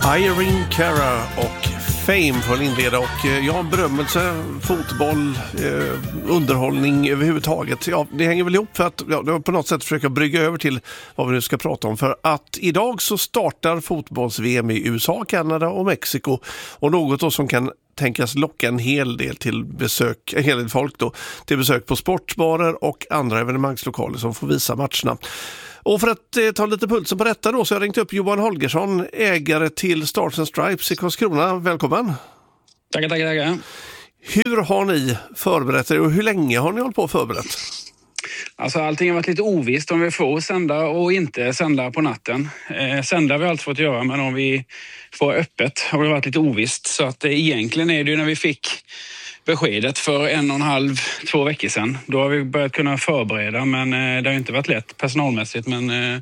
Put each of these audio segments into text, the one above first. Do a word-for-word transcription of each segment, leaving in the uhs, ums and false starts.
Irene Cara och Fame får inleda och ja, berömmelse, fotboll, eh, underhållning överhuvudtaget. Ja, det hänger väl ihop för att ja, det på något sätt försöka brygga över till vad vi nu ska prata om. För att idag så startar fotbolls-V M i U S A, Kanada och Mexiko. Och något då som kan tänkas locka en hel del till besök, en hel del folk då, till besök på sportbarer och andra evenemangslokaler som får visa matcherna. Och för att eh, ta lite pulsen på detta då så har jag ringt upp Johan Holgersson, ägare till Stars and Stripes i Karlskrona. Välkommen! Tackar, tackar, tackar. Hur har ni förberett er och hur länge har ni hållit på att förberett? Alltså allting har varit lite ovisst om vi får sända och inte sända på natten. Eh, sända har vi alltid fått göra, men om vi får öppet har det varit lite ovisst. Så att eh, egentligen är det ju när vi fick beskedet för en och en halv, två veckor sedan. Då har vi börjat kunna förbereda, men eh, det har inte varit lätt personalmässigt. Men eh,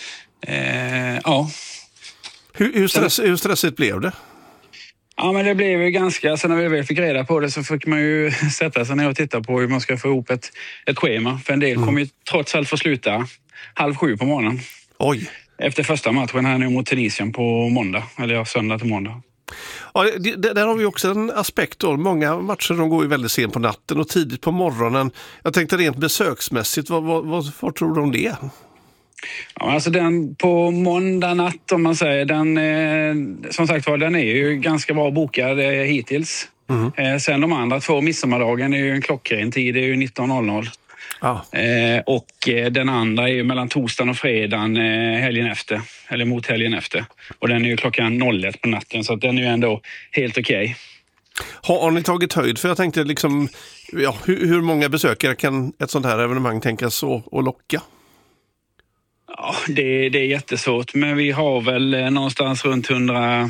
eh, ja. Hur, hur, stress, hur stressigt blev det? Ja, men det blev ju ganska, så när vi väl fick reda på det så fick man ju sätta sig ner och titta på hur man ska få ihop ett, ett schema. För en del mm. kommer ju trots allt få sluta halv sju på morgonen. Oj. Efter första matchen här nu mot Tunisien på måndag, eller ja, söndag till måndag. Ja, det, det, där har vi också en aspekt då. Många matcher de går ju väldigt sent på natten och tidigt på morgonen. Jag tänkte rent besöksmässigt, vad, vad, vad, vad tror du om det? Ja, alltså den på måndag natt om man säger, den eh, som sagt var, den är ju ganska bra bokad eh, hittills. Mm. Eh, sen de andra två, midsommardagen är ju en klockren tid, det är ju nitton noll noll. Ah. Eh, och eh, den andra är ju mellan torsdagen och fredagen eh, helgen efter, eller mot helgen efter. Och den är ju klockan noll ett på natten, så att den är ju ändå helt okej. Okay. Har, har ni tagit höjd? För jag tänkte liksom, ja, hur, hur många besökare kan ett sånt här evenemang tänkas så, och locka? Ja, det, det är jättesvårt, men vi har väl eh, någonstans runt hundra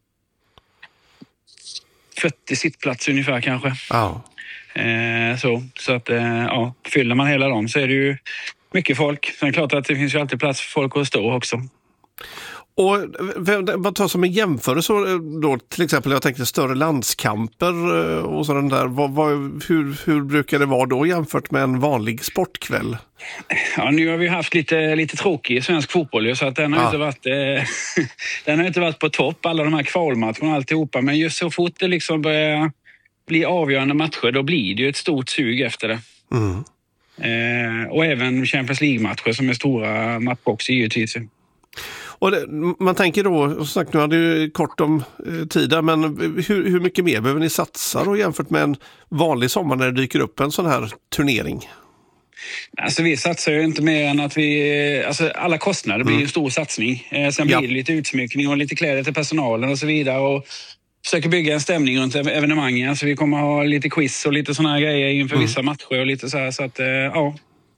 fyrtio sittplatser ungefär kanske. Ja. Eh, så, så att eh, ja, fyller man hela dem så är det ju mycket folk. Sen är det klart att det finns ju alltid plats för folk att stå också. Och vad tar som en jämförelse då, till exempel jag tänkte större landskamper och sådant där, vad, vad, hur, hur brukar det vara då jämfört med en vanlig sportkväll? Ja, nu har vi haft lite, lite tråkig svensk fotboll så att den har, ja. inte varit, eh, den har inte varit på topp, alla de här kvalmatcherna och alltihopa, men just så fort det liksom börjar bli avgörande matcher, då blir det ju ett stort sug efter det. Mm. Eh, och även Champions League-matcher som är stora matchbox givetvis. Och det, man tänker då, och sagt, nu hade ju kort om eh, tiden, men hur, hur mycket mer behöver ni satsa då jämfört med en vanlig sommar när det dyker upp en sån här turnering? Alltså vi satsar ju inte mer än att vi, alltså alla kostnader blir ju en stor satsning. Eh, sen ja. blir det lite utsmyckning och lite kläder till personalen och så vidare och försöker bygga en stämning runt evenemangen, så vi kommer ha lite quiz och lite såna här grejer inför mm. vissa matcher och lite så här, så att eh, ja.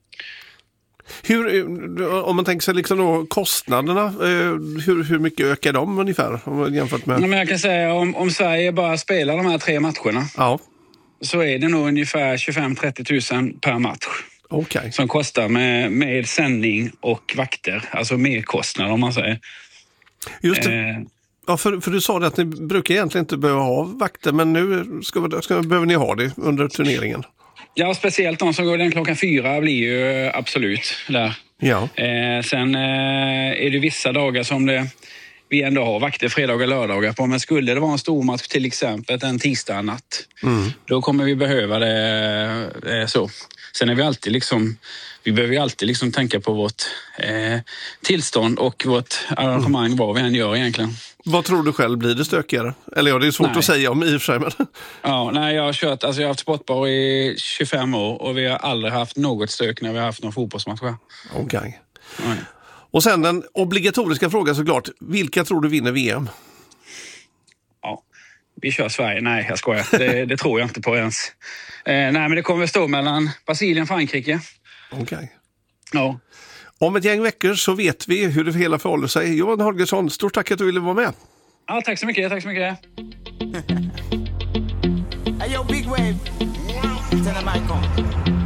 Hur, om man tänker sig liksom då kostnaderna, hur, hur mycket ökar de ungefär jämfört med? Ja, men jag kan säga om, om Sverige bara spelar de här tre matcherna, ja. så är det nog ungefär tjugofem till trettio tusen per match. Okay. Som kostar med, med sändning och vakter, alltså merkostnader om man säger. Just det. Eh. Ja, för, för du sa det att ni brukar egentligen inte behöva ha vakter, men nu ska, ska, behöver ni ha det under turneringen. Ja, speciellt de som går den klockan fyra blir ju absolut där. Ja. Eh, sen eh, är det vissa dagar som det, vi ändå har vakter fredagar och lördagar på. Men skulle det vara en stor match, till exempel en tisdag natt, mm. då kommer vi behöva det eh, så. Sen är vi alltid liksom, vi behöver ju alltid liksom tänka på vårt eh, tillstånd och vårt arrangemang, mm. vad vi än gör egentligen. Vad tror du själv, blir det stökigare? Eller ja, det är svårt nej. att säga om i och för sig. Men... Ja, nej, jag har kört, alltså jag har haft sportbar i tjugofem år och vi har aldrig haft något stök när vi har haft någon fotbollsmatch. Okej. Okay. Och sen den obligatoriska frågan såklart, vilka tror du vinner V M? Ja, vi kör Sverige. Nej, jag skojar. Det, det tror jag inte på ens. Eh, nej, men det kommer stå mellan Brasilien och Frankrike. Okej. Okay. Ja. Om ett gäng veckor så vet vi hur det hela förhåller sig. Johan Holgersson, stort tack att du ville vara med. Ja, tack så mycket, tack så mycket. Hey, yo, Big Wave. Tell them I come.